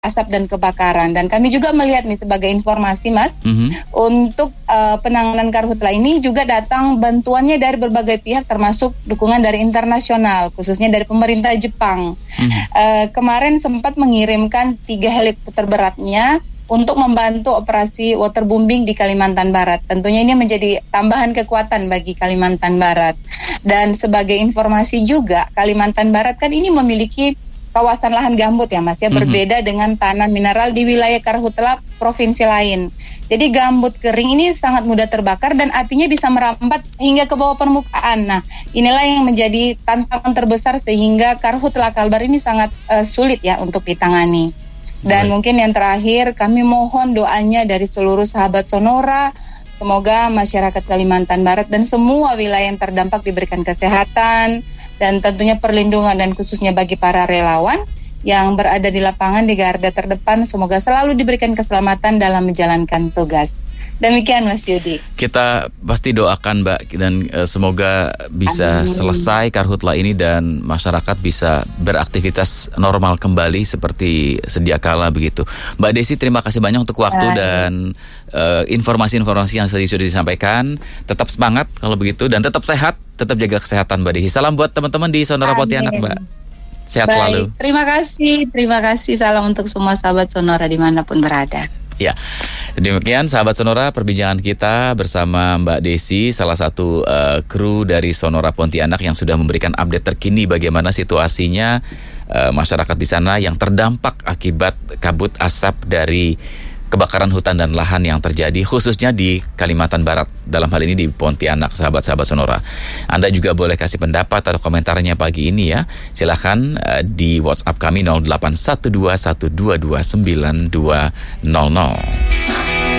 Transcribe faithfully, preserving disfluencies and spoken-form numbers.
asap dan kebakaran. Dan kami juga melihat nih sebagai informasi Mas, mm-hmm. untuk uh, penanganan karhutla ini juga datang bantuannya dari berbagai pihak, termasuk dukungan dari internasional, khususnya dari pemerintah Jepang. Mm-hmm. Uh, kemarin sempat mengirimkan tiga helikopter beratnya untuk membantu operasi waterbombing di Kalimantan Barat. Tentunya ini menjadi tambahan kekuatan bagi Kalimantan Barat. Dan sebagai informasi juga, Kalimantan Barat kan ini memiliki kawasan lahan gambut ya Mas ya, mm-hmm. berbeda dengan tanah mineral di wilayah karhutla provinsi lain. Jadi gambut kering ini sangat mudah terbakar dan apinya bisa merambat hingga ke bawah permukaan. Nah, inilah yang menjadi tantangan terbesar sehingga karhutla Kalbar ini sangat uh, sulit ya untuk ditangani. Dan Baik. Mungkin yang terakhir, kami mohon doanya dari seluruh sahabat Sonora, semoga masyarakat Kalimantan Barat dan semua wilayah yang terdampak diberikan kesehatan dan tentunya perlindungan, dan khususnya bagi para relawan yang berada di lapangan di garda terdepan, semoga selalu diberikan keselamatan dalam menjalankan tugas. Demikian Mas Yudi. Kita pasti doakan Mbak, dan uh, semoga bisa Amin. Selesai karhutla ini dan masyarakat bisa beraktivitas normal kembali seperti sedia kala begitu. Mbak Desi, terima kasih banyak untuk waktu Hai. dan uh, informasi-informasi yang tadi sudah disampaikan. Tetap semangat kalau begitu dan tetap sehat, tetap jaga kesehatan Mbak Desi. Salam buat teman-teman di Sonora Pontianak Mbak. Sehat Baik. selalu. Terima kasih, terima kasih. Salam untuk semua sahabat Sonora dimanapun berada. Ya, demikian sahabat Sonora perbincangan kita bersama Mbak Desi, salah satu uh, kru dari Sonora Pontianak yang sudah memberikan update terkini bagaimana situasinya uh, masyarakat di sana yang terdampak akibat kabut asap dari kebakaran hutan dan lahan yang terjadi khususnya di Kalimantan Barat, dalam hal ini di Pontianak, sahabat-sahabat Sonora. Anda juga boleh kasih pendapat atau komentarnya pagi ini ya. Silakan uh, di WhatsApp kami nol delapan satu dua satu dua dua sembilan dua nol nol.